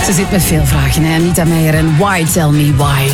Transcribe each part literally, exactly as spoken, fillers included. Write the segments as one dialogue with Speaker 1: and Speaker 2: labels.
Speaker 1: Ze zit met veel vragen, hè? Anita Meijer en Why Tell Me Why.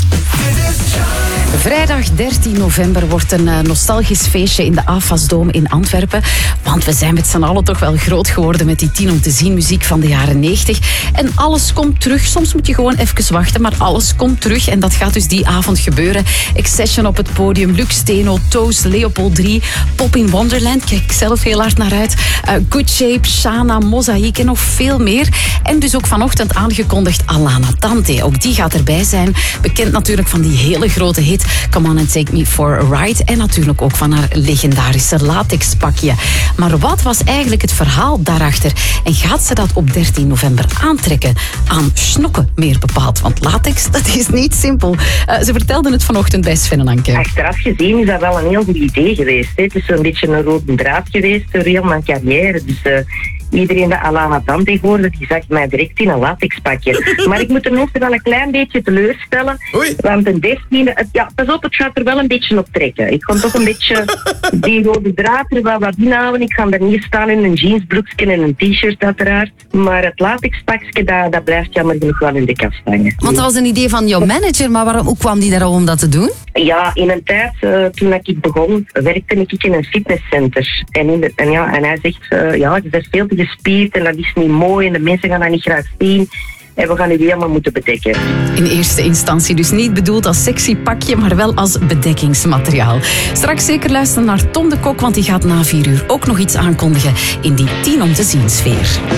Speaker 1: Vrijdag dertien november wordt een uh, nostalgisch feestje in de A F A S-dome in Antwerpen. Want we zijn met z'n allen toch wel groot geworden met die tien om te zien muziek van de jaren negentig. En alles komt terug. Soms moet je gewoon even wachten, maar alles komt terug. En dat gaat dus die avond gebeuren. Accession op het podium, Lux Steno, Toast, Leopold drie, Pop in Wonderland. Kijk ik zelf heel hard naar uit. Uh, Good Shape, Shana, Mosaic en nog veel meer. En dus ook vanochtend aangekondigd Alana Dante. Ook die gaat erbij zijn. Bekend natuurlijk van die hele grote hit Come On and Take Me For A Ride. En natuurlijk ook van haar legendarische latexpakje. Maar wat was eigenlijk het verhaal daarachter? En gaat ze dat op dertien november aantrekken? Aan snokken meer bepaald. Want latex, dat is niet simpel. Uh, ze vertelde het vanochtend bij Sven en Anke.
Speaker 2: Achteraf gezien is dat wel een heel goed idee geweest. Hè. Het is zo'n beetje een rode draad geweest door heel mijn carrière. Dus uh, iedereen dat Alana Dante hoorde, die zag mij direct in een latexpakje. Maar ik moet de mensen wel een klein beetje teleurstellen.
Speaker 3: Oei.
Speaker 2: Want een dertiende, ja, pas op, het gaat er wel een beetje op trekken. Ik kon toch een beetje die rode draad er wel wat inhouden. Ik ga er niet staan in een jeansbroekje en een t-shirt uiteraard. Maar het latexpakje, dat, dat blijft jammer genoeg wel in de kast hangen.
Speaker 1: Want dat was een idee van jouw manager, maar waarom, hoe kwam die daar om dat te doen?
Speaker 2: Ja, in een tijd, uh, toen ik begon, werkte ik in een fitnesscenter. En, in de, en, ja, en hij zegt, uh, ja, je bent veel te gespierd en dat is niet mooi en de mensen gaan dat niet graag zien. En we gaan u helemaal moeten bedekken.
Speaker 1: In eerste instantie dus niet bedoeld als sexy pakje, maar wel als bedekkingsmateriaal. Straks zeker luisteren naar Tom de Kok, want die gaat na vier uur ook nog iets aankondigen in die tien om te zien sfeer.